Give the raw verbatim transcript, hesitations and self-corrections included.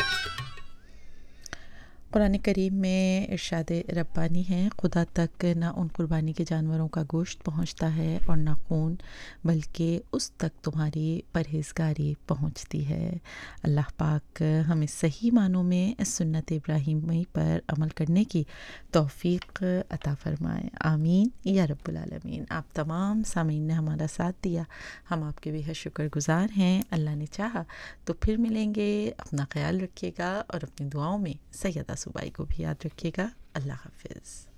कुरान करीम में इरशाद रब्बानी है, खुदा तक ना उन कुर्बानी के जानवरों का गोश्त पहुँचता है और ना खून, बल्कि उस तक तुम्हारी परहेज़गारी पहुँचती है। अल्लाह पाक हमें सही मानों में इस सुन्नत इब्राहीमी पर अमल करने की तौफ़ीक़ अता फ़रमाए। आमीन या रब्बुल आलमीन। आप तमाम सामीन ने हमारा साथ दिया, हम आपके बेहद शुक्रगुज़ार हैं। अल्लाह ने चाहा तो फिर मिलेंगे। अपना ख़याल रखिएगा और अपनी दुआओं में सैयदा सुबाई को भी याद रखिएगा। अल्लाह हाफ़िज़।